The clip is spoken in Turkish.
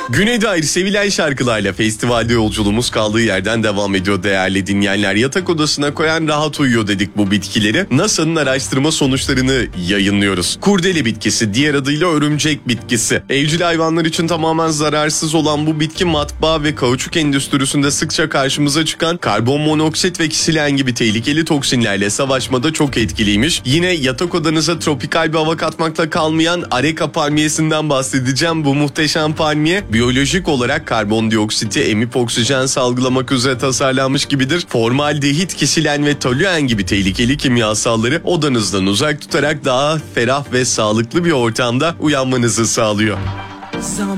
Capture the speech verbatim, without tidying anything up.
Güne dair sevilen şarkılarla festivalde yolculuğumuz kaldığı yerden devam ediyor değerli dinleyenler. Yatak odasına koyan rahat uyuyor dedik bu bitkileri. NASA'nın araştırma sonuçlarını yayınlıyoruz. Kurdele bitkisi, diğer adıyla örümcek bitkisi. Evcil hayvanlar için tamamen zararsız olan bu bitki matbaa ve kauçuk endüstrisinde sıkça karşımıza çıkan karbon monoksit ve kisilen gibi tehlikeli toksinlerle savaşmada çok etkiliymiş. Yine yatak odanıza tropikal bir hava katmakla kalmayan Areca palmiyesinden bahsedeceğim. Bu muhteşem palmiye biyolojik olarak karbondioksiti emip oksijen salgılamak üzere tasarlanmış gibidir. Formaldehit, kisilen ve toluen gibi tehlikeli kimyasalları odanızdan uzak tutarak daha ferah ve sağlıklı bir ortamda uyanmanızı sağlıyor.